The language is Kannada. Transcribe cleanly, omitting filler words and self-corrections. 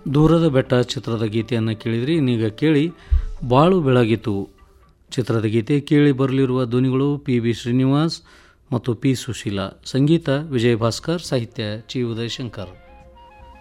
ದೂರದ ಬೆಟ್ಟ ಚಿತ್ರದ ಗೀತೆಯನ್ನು ಕೇಳಿದ್ರಿ. ಇನ್ನೀಗ ಕೇಳಿ ಬಾಳು ಬೆಳಗಿತು ಚಿತ್ರದ ಗೀತೆ. ಕೇಳಿ ಬರಲಿರುವ ಧ್ವನಿಗಳು ಪಿ ಶ್ರೀನಿವಾಸ್ ಮತ್ತು ಪಿ ಸುಶೀಲಾ. ಸಂಗೀತ ವಿಜಯ ಭಾಸ್ಕರ್, ಸಾಹಿತ್ಯ ಚಿ ಉದಯಶಂಕರ್.